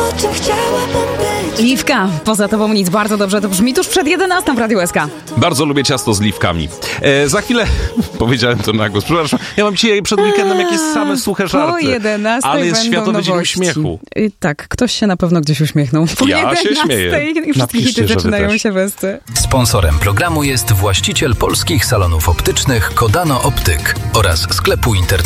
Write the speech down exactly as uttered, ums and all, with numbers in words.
o czym chciałabym być. Liwka, poza tobą nic. Bardzo dobrze to brzmi tuż przed jedenastą w Radiu S K. Bardzo lubię ciasto z liwkami. E, za chwilę powiedziałem to na głos. Przepraszam, ja mam dzisiaj przed weekendem jakieś same suche żarty. Po jedenastej ale jest będą Światowy Dzień nowości. Uśmiechu. I tak, ktoś się na pewno gdzieś uśmiechnął. Po Ja się śmieję. I wszystkie Napiszcie, hity że wy zaczynają też. się westy. Sponsorem programu jest właściciel polskich salonów optycznych Kodano Optyk oraz sklepu internetowego